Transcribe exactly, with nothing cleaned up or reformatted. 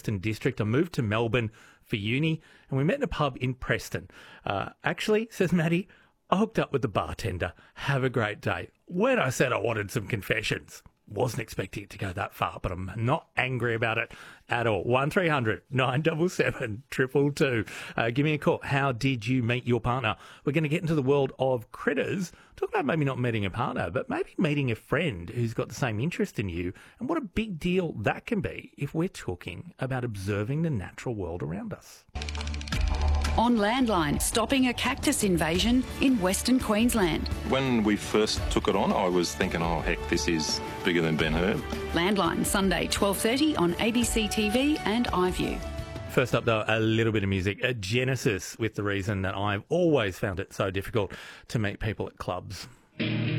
Western District. I moved to Melbourne for uni, and we met in a pub in Preston. Uh, actually, says Maddie, I hooked up with the bartender. Have a great day. When I said I wanted some confessions, wasn't expecting it to go that far, but I'm not angry about it at all. one three hundred nine seven seven two two two. Uh, give me a call. How did you meet your partner? We're going to get into the world of critters. Talk about maybe not meeting a partner, but maybe meeting a friend who's got the same interest in you, and what a big deal that can be if we're talking about observing the natural world around us. On Landline, stopping a cactus invasion in Western Queensland. When we first took it on, I was thinking, oh, heck, this is bigger than Ben-Hur. Landline, Sunday, twelve thirty on A B C T V and iView. First up, though, a little bit of music. A Genesis, with the reason that I've always found it so difficult to meet people at clubs.